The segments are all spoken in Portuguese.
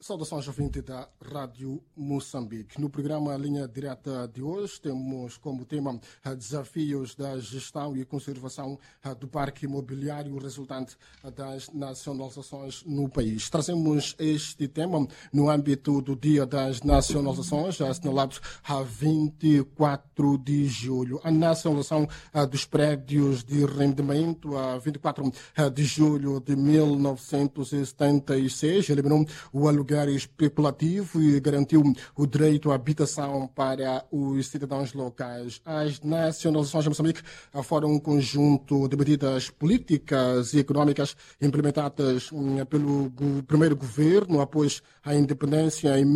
Saudações ouvinte da Rádio Moçambique. No programa Linha Direta de hoje temos como tema desafios da gestão e conservação do parque imobiliário resultante das nacionalizações no país. Trazemos este tema no âmbito do Dia das Nacionalizações, assinalado a 24 de julho. A nacionalização dos prédios de rendimento a 24 de julho de 1976 eliminou o aluguel especulativo e garantiu o direito à habitação para os cidadãos locais. As nacionalizações de Moçambique foram um conjunto de medidas políticas e económicas implementadas pelo primeiro governo após a independência em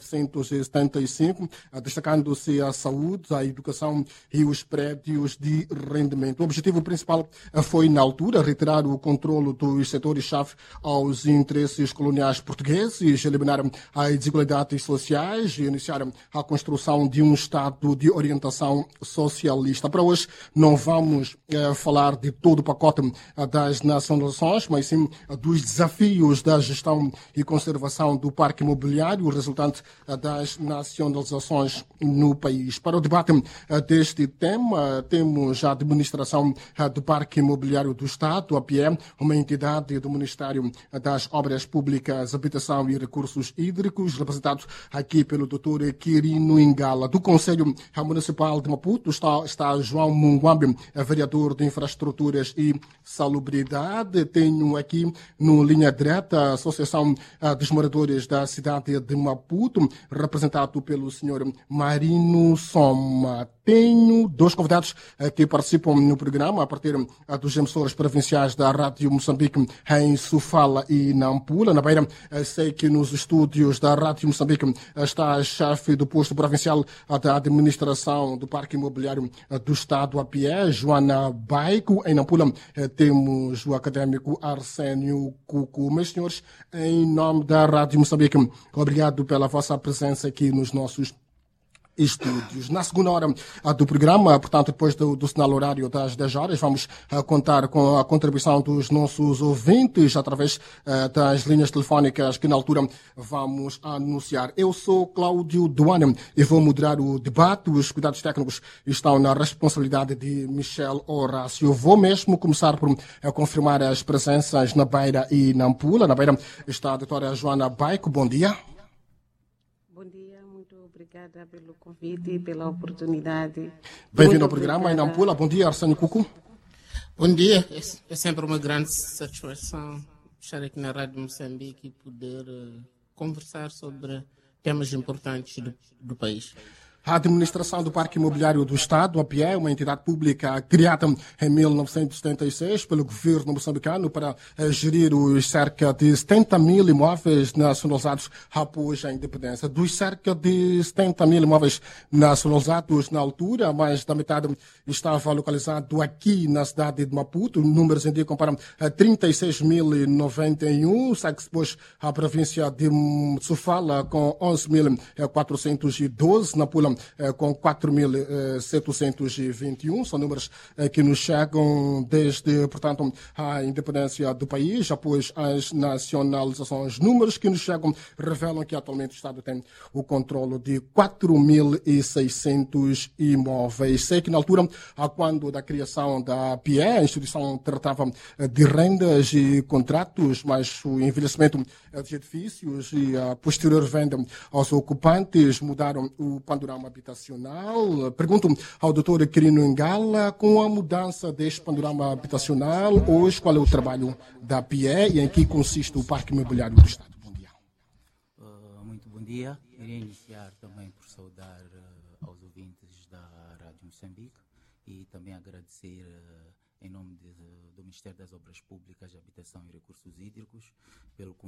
1975, destacando-se a saúde, a educação e os prédios de rendimento. O objetivo principal foi, na altura, retirar o controle dos setores-chave aos interesses coloniais portugueses, eliminar as desigualdades sociais e iniciar a construção de um Estado de orientação socialista. Para hoje não vamos falar de todo o pacote das nacionalizações, mas sim dos desafios da gestão e conservação do parque imobiliário resultante das nacionalizações no país. Para o debate deste tema, temos a administração do Parque Imobiliário do Estado, a PIE, uma entidade do Ministério das Obras Públicas, Habitação e Recursos Hídricos, representado aqui pelo Dr. Quirino Ingala. Do Conselho Municipal de Maputo está João Munguambe, vereador de Infraestruturas e Salubridade. Tenho aqui no Linha Direta a Associação dos Moradores da cidade de Maputo, representado pelo Sr. Marino Soma. Tenho dois convidados que participam no programa a partir dos emissores provinciais da Rádio Moçambique em Sofala e Nampula. Na Beira, sei que nos estúdios da Rádio Moçambique está a chefe do posto provincial da administração do Parque Imobiliário do Estado, a PIE, Joana Baico. Em Nampula temos o académico Arsénio Cucu. Meus senhores, em nome da Rádio Moçambique, obrigado pela vossa presença aqui nos nossos estúdios. Na segunda hora do programa, portanto, depois do sinal horário das 10 horas, vamos contar com a contribuição dos nossos ouvintes através das linhas telefónicas que na altura vamos anunciar. Eu sou Cláudio Duane e vou moderar o debate. Os cuidados técnicos estão na responsabilidade de Michel Horácio. Vou mesmo começar por confirmar as presenças na Beira e na Nampula. Na Beira está a doutora Joana Baico. Bom dia. Bom dia, muito obrigada pelo convite e pela oportunidade. Bem-vindo ao programa em Nampula. Bom dia, Arsénio Cucu. Bom dia, é sempre uma grande satisfação estar aqui na Rádio Moçambique e poder conversar sobre temas importantes do país. A administração do Parque Imobiliário do Estado, a PIE, uma entidade pública criada em 1976 pelo governo moçambicano para gerir os cerca de 70 mil imóveis nacionalizados após a independência. Dos cerca de 70 mil imóveis nacionalizados na altura, mais da metade estava localizado aqui na cidade de Maputo. Números indicam para 36.091, segue-se depois a província de Sofala com 11.412, Nampula com 4.721. São números que nos chegam desde, portanto, a independência do país, após as nacionalizações. Números que nos chegam revelam que atualmente o Estado tem o controle de 4.600 imóveis. Sei que na altura, quando da criação da PIE, a instituição tratava de rendas e contratos, mas o envelhecimento de edifícios e a posterior venda aos ocupantes mudaram o panorama habitacional. Pergunto ao Dr. Quirino Ingala, com a mudança deste panorama habitacional, hoje qual é o trabalho da PIE e em que consiste o Parque Imobiliário do Estado? Bom dia. Muito bom dia. Iria iniciar também por saudar aos ouvintes da Rádio Moçambique e também agradecer em nome do Ministério das Obras Públicas, Habitação e Recursos Hídricos pelo convite